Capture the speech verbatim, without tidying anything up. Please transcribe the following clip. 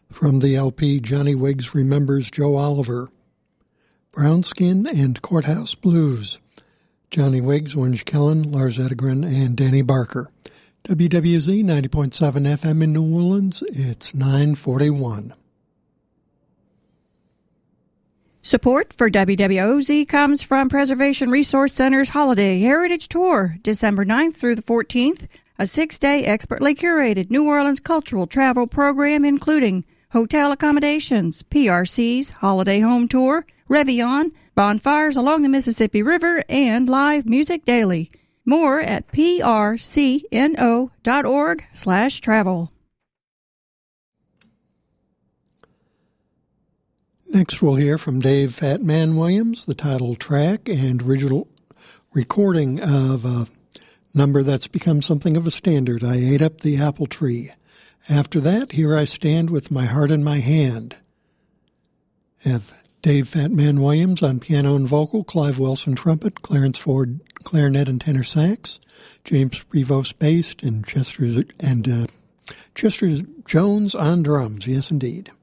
From the L P, Johnny Wiggs Remembers Joe Oliver. Brown Skin and Courthouse Blues. Johnny Wiggs, Orange Kellen, Lars Edegren, and Danny Barker. W W Z ninety point seven F M in New Orleans, it's nine forty-one. Support for W W O Z comes from Preservation Resource Center's Holiday Heritage Tour, December ninth through the fourteenth, a six-day expertly curated New Orleans cultural travel program including hotel accommodations, P R Cs, holiday home tour, Réveillon, bonfires along the Mississippi River, and live music daily. More at prcno dot org slash travel. Next we'll hear from Dave Fat Man Williams, the title track and original recording of a number that's become something of a standard, I Ate Up the Apple Tree. After that, Here I Stand with My Heart in My Hand. Have Dave Fat Man Williams on piano and vocal, Clive Wilson trumpet, Clarence Ford clarinet and tenor sax, James Prevost bass, and Chester and uh, Chester Jones on drums. Yes, indeed.